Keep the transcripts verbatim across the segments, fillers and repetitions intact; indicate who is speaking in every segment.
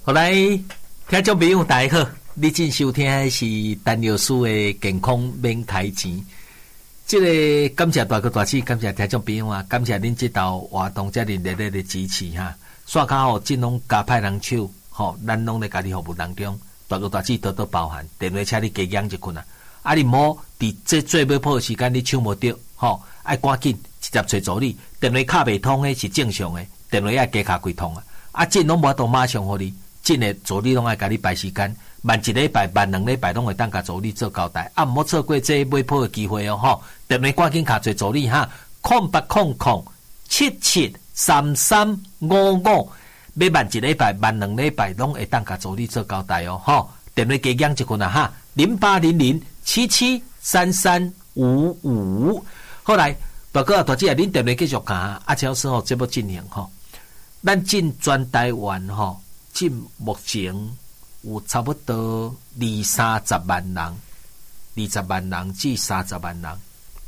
Speaker 1: 好来，听众朋友大家好，你正收听的是陈药师的健康免开钱。这个感谢大哥大姐，感谢听众朋友啊，感谢恁这道活动这么热烈的支持哈。煞卡吼，真拢加派人手，吼，咱拢在家己服务当中，大哥大姐多多包涵。电话车你加养一困啊，啊你莫伫这最尾破时间你抢无着，吼，爱赶紧直接找助理。电话卡袂通的是正常的，电话要加卡开通啊。啊，真拢无法度马上互你。真诶，助理拢爱甲你排时间，慢一礼拜、慢两礼拜拢会当甲助理做交代。啊，毋好错过这买铺诶机会哦！吼，电话赶紧卡做助理哈，空八空空七七三三五五，要慢一礼拜、慢两礼拜拢会当甲助理做交代哦！吼，电话加养一群啊哈，零八零零七七三三五五。后来大哥啊、大姐啊，恁电话继续卡，啊，超生吼，这要进行吼，咱进全台湾吼。即目前有差不多二三十万人，二十万人至三十万人，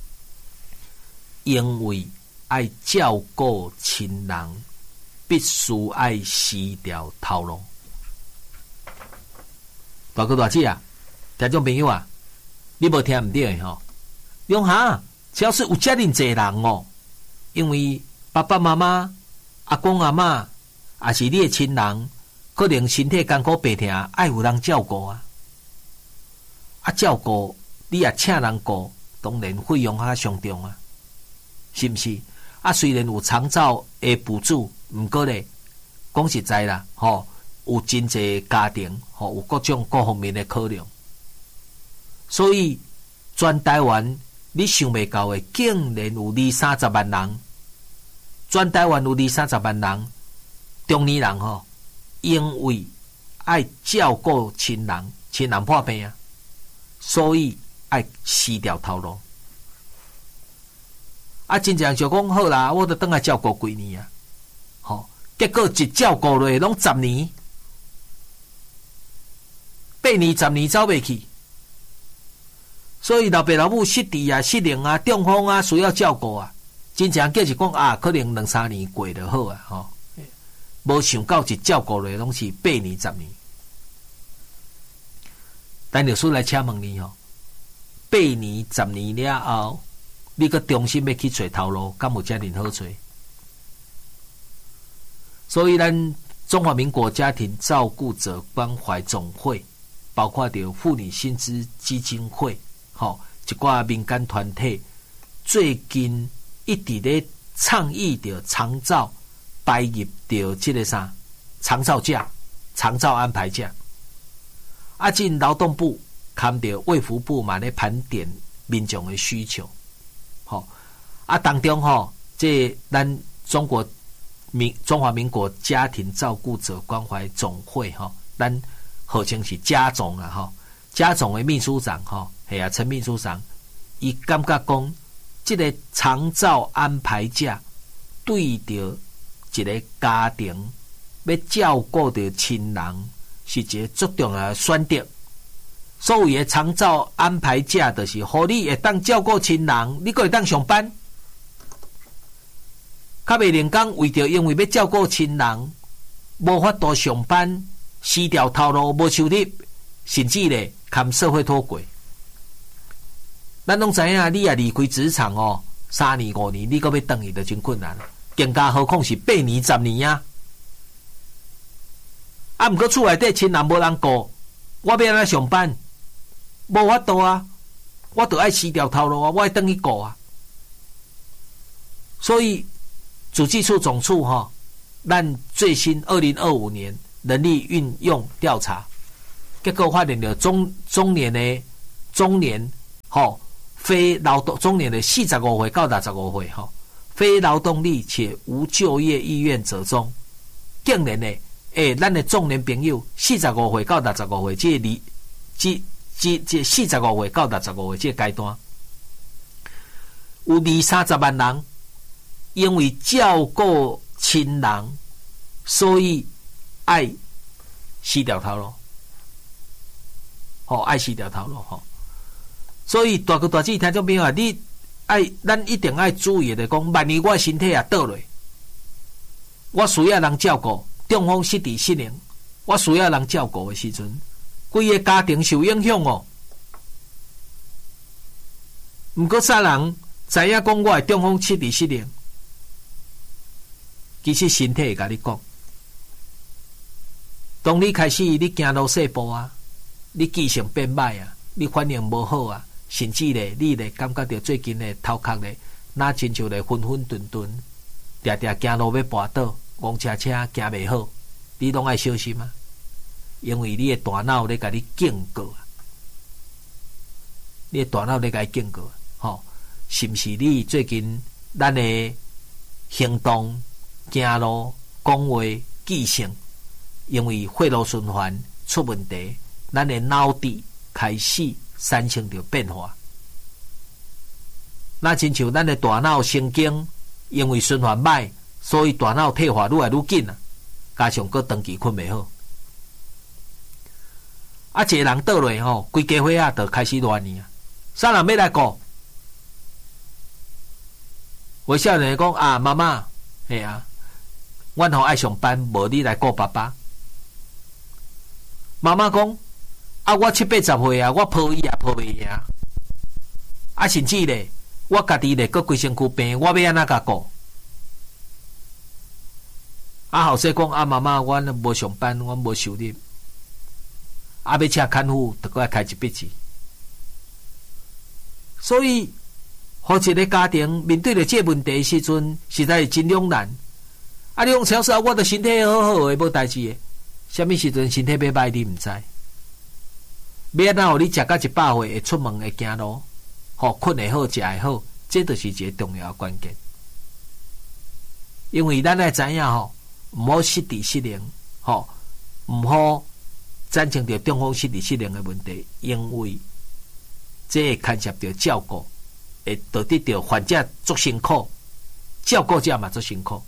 Speaker 1: 因为爱照顾亲人，必须爱死掉头路。大哥大姐啊，听众朋友啊，你无听唔对吼？用哈，只要是有遮尔济人哦，因为爸爸妈妈、阿公阿嬷，也是你的亲人。可能身体艰苦病痛，爱有人照顾啊！啊，照顾你也请人顾，当然费用较上重啊，是毋是？啊，虽然有长照的补助，毋过咧，讲实在啦，吼、哦，有真侪家庭，吼、哦，有各种各方面的考量，所以全台湾你想袂到的，竟然有二三十万人，全台湾有二三十万人，中年人吼。哦因为爱照顾亲人，亲人破病啊，所以爱死掉头路。啊，真正就讲好啦，我都等来照顾几年啊，吼、哦，结果一照顾落拢十年，八年、十年走袂去，所以老爸老母失智啊、失灵啊、中风啊，需要照顾啊，真正计是讲啊，可能两三年过就好啊，吼、哦。无想到一照顾的拢是八年十年，但律师来请问你吼，八年十年了后，你个重新要去找头路，敢有遮尔好找？所以咱中华民国家庭照顾者关怀总会，包括着妇女薪资基金会，吼一寡民间团体，最近一直咧倡议着长照。摆入到这个啥长照假、长照安排假，啊，进劳动部看到卫福部嘛咧盘点民众的需求，好、哦，啊，当中吼、哦，这咱中国民中华民国家庭照顾者关怀总会吼、哦，咱号称是家总啊吼，家总的秘书长吼，系啊陈秘书长，伊感觉讲，这个长照安排假对着。一个家庭要照顾着亲人，是一个足重要的选择。所谓的长照安排假，就是互你会当照顾亲人，你阁会当上班。较袂能讲为着因为要照顾亲人，无法度上班，死掉头路，无收入，甚至咧含社会脱轨。咱拢知影，你也离开职场哦，三年五年，你阁要转去就真困难。更加何况是八年、十年啊！啊，毋过厝内底亲人无人顾，我要安怎上班？无法度啊！我著爱死掉头路啊！我爱转去顾啊！所以，主计处总处哈，咱最新二零二五年人力运用调查，结果发现了中中年的中年吼非劳动中年的四十五岁到六十五岁吼。非劳动力且无就业意愿者中，竟然呢，诶，咱的中年朋友四十五岁到六十五岁，这离这这这四十五岁到六十五岁这阶段，有二三十万人因为照顾亲人，所以爱死掉头路，吼、哦，爱死掉头路吼、哦。所以大哥大姐听众朋友啊，你。爱，咱一定爱注意的讲，万一我身体也倒落，我需要人照顾，中风失智失灵， 我需要人照顾的时阵，规个家庭受影响哦。毋过啥人知影讲我的中风失智失灵，其实身体会甲你讲，当你开始你行路细步啊，你记性变歹啊，你反应无好啊，甚至咧你咧感觉到最近咧头壳咧，那亲像咧昏昏顿顿，常常行路要跋倒，公车车行袂好，你拢爱小心啊，因为你的大脑咧甲你警告啊，你的大脑咧甲你警告。吼、哦，是毋是你最近咱的行动、行路、讲话、记性，因为血路循环出问题，咱的脑底开始产生着变化。那亲像咱的大脑神经，因为循环歹，所以大脑退化愈来愈紧啊，加上佫长期困袂好，啊，一个人倒落吼，规家伙仔就开始乱去啊，啥人要来顾？我少年讲啊，妈妈，嘿啊，阮吼爱上班，无你来顾爸爸。妈妈讲啊，我七八十岁啊，我抱伊也抱袂赢，啊，甚至咧，我家己咧，佮规身躯病，我要安怎甲顾？啊，后生讲啊，妈妈，阮无上班，阮无收入，啊，要请看护，得过来开一笔钱，所以。好一个家庭面对着这问题的时阵，实在是真两难。啊，你讲超市，我的身体好好的，无代志的。什么时阵身体要歹，你唔知。要安怎互你食到一百岁会出门会行路，吼困会好，食会好，这就是一个重要的关键。因为咱爱知影吼，唔好失智失灵，吼唔好产生着中风失智失灵的问题，因为这会牵涉着照顾。会导致到患者足辛苦，照顾者嘛足辛苦，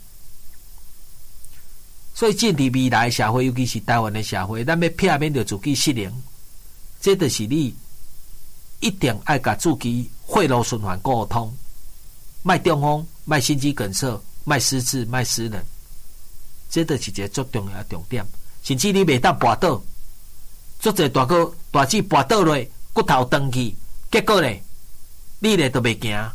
Speaker 1: 所以进入未来的社会，尤其是台湾的社会，咱要避免着自己失灵，这就是你一定爱甲自己血路循环沟通，卖中风，卖心肌梗塞，卖失智，卖失能，这就是一个足重要的重点。甚至你袂当跋倒，足侪大哥大姊跋倒落，骨头断去，结果咧。你咧都袂行，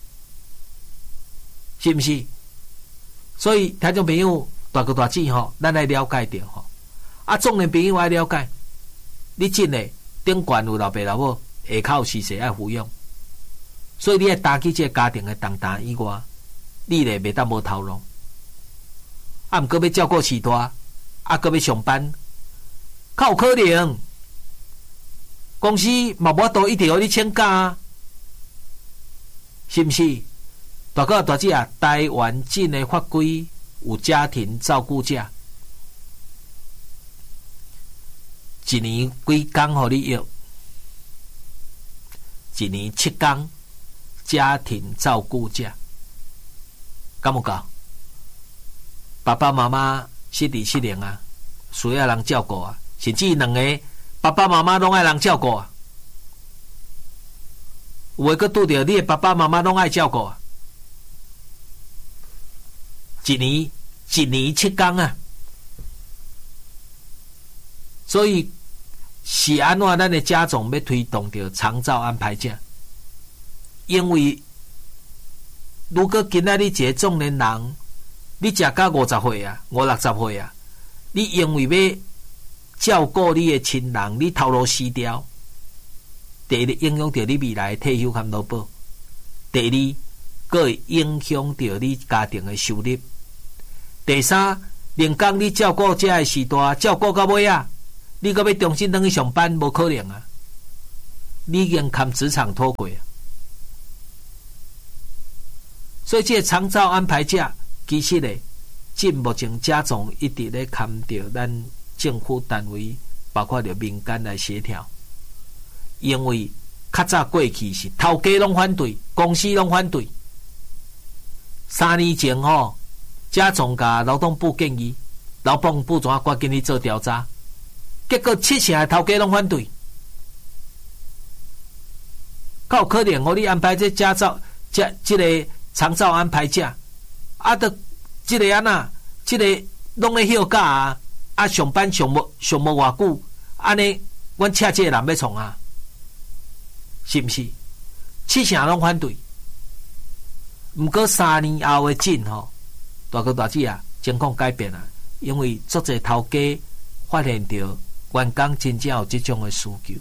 Speaker 1: 是毋是？所以听众朋友大哥大姊吼，咱来了解着吼。啊，众人朋友爱了解，你真诶顶悬有老爸老母，下口是谁爱抚养，所以你爱担起这个家庭诶重担以外，你咧袂当无头路。啊，毋过要照顾饲大，啊，搁要上班，较有可能。公司嘛无度一直互你请假啊。是毋是？大哥大姐啊，台湾进的法规有家庭照顾假，一年几工互你用，一年七工家庭照顾假，敢有够？爸爸妈妈失智失灵啊，需要人照顾啊，甚至两个爸爸妈妈拢爱人照顾啊。有诶，佮拄着你诶爸爸妈妈拢爱照顾啊，一年一年七工啊，所以是安怎咱诶家长要推动着长照安排者？因为如果今仔日一个中年人，你食到五十岁啊，五六十岁啊，你因为要照顾你诶亲人，你头路死掉。第一，影响到你未来的退休和劳保；第二，佫会影响到你家庭的收入；第三，连讲你照顾这个时代，照顾到尾啊，你佫要重新转去上班，无可能啊！你已经堪职场脱轨啊！所以，这个长照安排者，其实咧，至目前家长一直咧牵着咱政府单位，包括着民间来协调。因为较早过去是头家拢反对，公司拢反对。三年前吼，家总甲劳动部建议，劳动部怎啊赶紧去做调查，结果七成的头家拢反对。较有可能，互你安排这家照，这这个长照安排者，啊，得这个安那，这个拢咧休假啊， 啊，上班上无上无偌久，安尼，阮车这个人要创啊，是毋是？七成拢反对。毋过三年后的进吼，大哥大姐啊，情况改变啊，因为足侪头家发现到员工真正有即种的需求，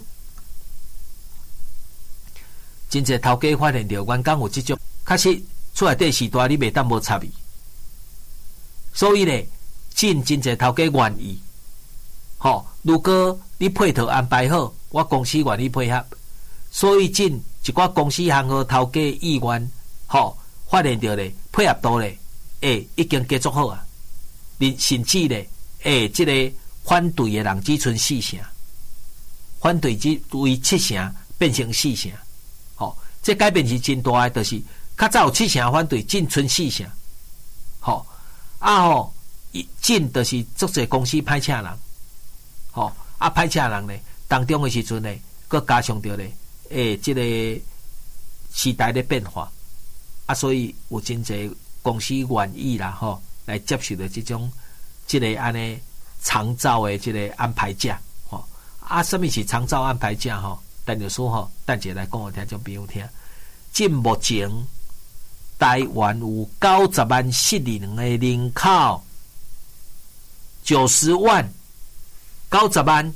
Speaker 1: 真侪头家发现到员工有即种，确实出来底时代你袂当无插伊，所以咧，进真侪头家愿意，吼、哦，如果你配套安排好，我公司愿意配合，所以进一寡公司行号头家意愿，吼、哦。发现到咧，配合到咧，诶、欸，已经结束好啊。甚至咧，诶、欸，即、這个反对的人只剩四成，反对只为七成变成四成。吼、哦，这改变是真大的，就是较早有七成反对，进剩四成。吼、哦，啊吼，进就是足侪公司歹请人。吼、哦，啊歹请人咧，当中的时阵咧，佮加上着咧，诶、欸，即、這个时代的变化。啊，所以有真侪公司愿意啦，吼，来接受的这种这个安尼长照的这个安排者，吼。啊，什么是长照安排者？吼，陈律师吼，等下来讲互听众朋友听。至目前，台湾有九十万失能的人口，九十万，九十万。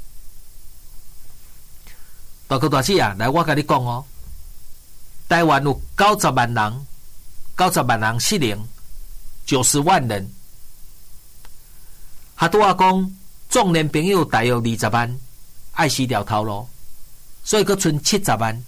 Speaker 1: 大哥大姐啊，来，我甲你讲哦。台湾有九十万人，九十万人失能，九十万人。哈拄啊讲，壮年朋友大约二十万，爱死条头路，所以佫剩七十万，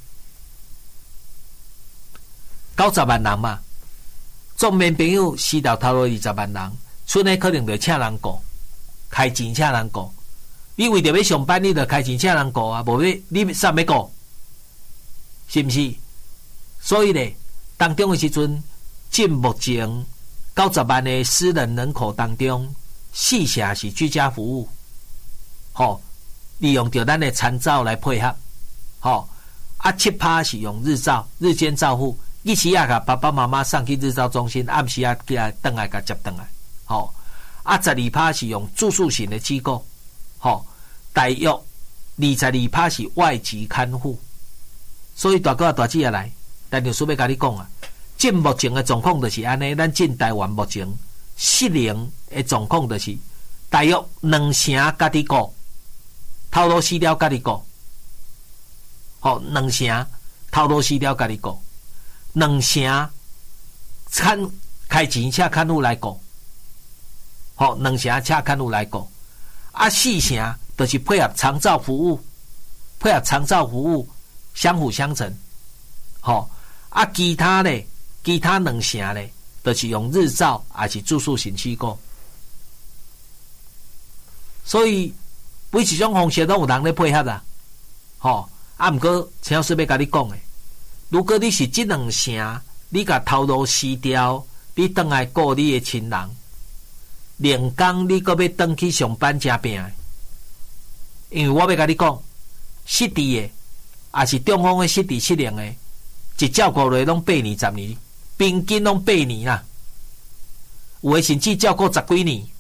Speaker 1: 九十万人嘛。壮年朋友死条头路二十万人，剩的可能就请人顾，开钱请人顾。你为着要上班，你着开钱请人顾啊，无要你啥要顾，是毋是？所以咧，当中的时阵，至目前九十万的私人人口当中，四成是居家服务，吼、哦，利用着咱的长照来配合，吼、哦，啊七趴是用日照、日间照护，日时啊，甲爸爸妈妈送去日照中心，暗时啊，起来倒来甲接倒来，吼、哦，啊十二趴是用住宿型的机构，吼、哦，大约二十二趴是外籍看护，所以大哥啊、大姐啊来。但律师要甲你讲啊，进目前的状况就是安尼，咱进台湾目前失能的状况就是大约两成家己顾，头路死了家己顾，好两成头路死了家己顾，两成看开钱请看护来顾，好两成请看护来顾，啊四成就是配合长照服务，配合长照服务相辅相成，好。啊，其他咧，其他两成咧，就是用日照还是住宿型机构，所以每一种方式都有人咧配合啦，吼、哦。啊，毋过陈老师要甲你讲诶，如果你是即两成，你甲头路死掉，你倒来顾你诶亲人，连工你阁要倒去上班真拼诶，因为我要甲你讲，失智诶，也是中风诶失智失能诶。一照顾落拢八年十年，平均拢八年啦，有诶甚至照顾十几年。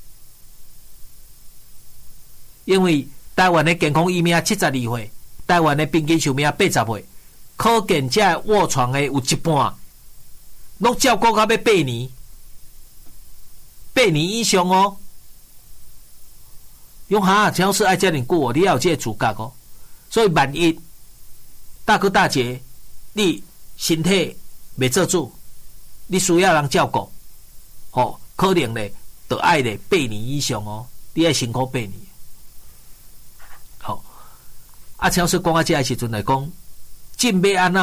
Speaker 1: 因为台湾诶健康寿命七十二岁，台湾诶平均寿命八十岁，可见这卧床诶有一半，拢照顾到要八年，八年以上哦。用哈，陈老师爱遮尔久哦，你要有这个资格哦。所以万一大哥大姐，你身体未做主，你需要人照顾，吼、哦，可能咧，就爱咧八年以上哦，你爱辛苦八年。好，啊，陈老师讲啊，这个时阵来讲，进要安怎